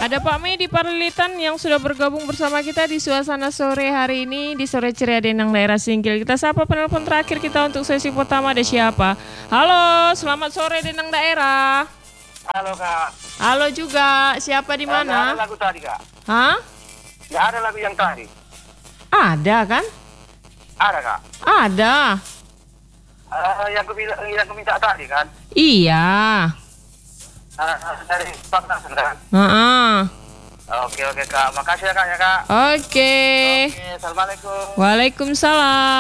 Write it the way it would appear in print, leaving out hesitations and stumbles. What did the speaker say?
Ada Pak Mei di Parlitan yang sudah bergabung bersama kita di suasana sore hari ini di Sore Ceria Denang daerah Singkil. Kita sapa penelpon terakhir kita untuk sesi pertama, ada siapa? Halo, selamat sore Denang daerah. Halo Kak. Halo juga, siapa di mana? Nggak ada lagu tadi Kak. Hah? Nggak ada lagu yang tadi. Ada kan? Ada Kak. Ada. Yang aku minta tadi kan. Iya. Dari Pak Nasr kan. Heeh. Oke Kak. Makasih ya Kak ya Kak. Oke. Oke, assalamualaikum. Waalaikumsalam.